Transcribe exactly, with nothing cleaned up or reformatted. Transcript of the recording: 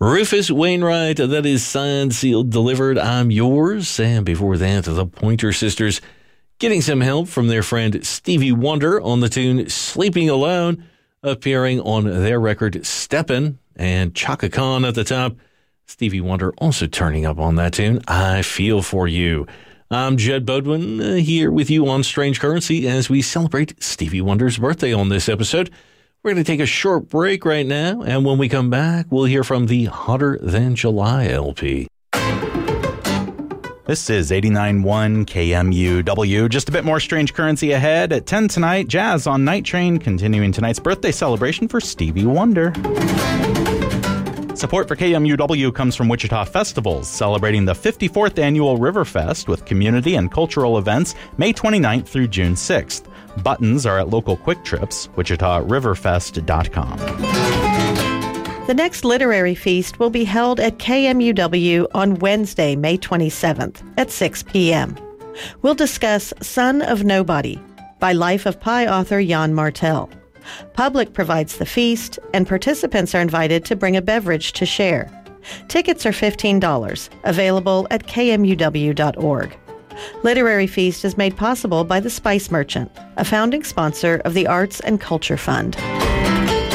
Rufus Wainwright, that is signed, sealed, delivered, I'm yours. And before that, the Pointer Sisters getting some help from their friend Stevie Wonder on the tune Sleeping Alone, appearing on their record Steppin', and Chaka Khan at the top. Stevie Wonder also turning up on that tune, I Feel For You. I'm Jed Bodwin, uh, here with you on Strange Currency as we celebrate Stevie Wonder's birthday on this episode. We're going to take a short break right now, and when we come back, we'll hear from the Hotter Than July L P. This is eighty-nine point one K M U W. Just a bit more Strange Currency ahead. At ten tonight, Jazz on Night Train, continuing tonight's birthday celebration for Stevie Wonder. Support for K M U W comes from Wichita Festivals, celebrating the fifty-fourth Annual Riverfest with community and cultural events May twenty-ninth through June sixth. Buttons are at local Quick Trips, wichita riverfest dot com. The next literary feast will be held at K M U W on Wednesday, May twenty-seventh at six p.m. We'll discuss Son of Nobody by Life of Pi author Jan Martel. Public provides the feast, and participants are invited to bring a beverage to share. Tickets are fifteen dollars, available at k m u w dot org. Literary Feast is made possible by The Spice Merchant, a founding sponsor of the Arts and Culture Fund.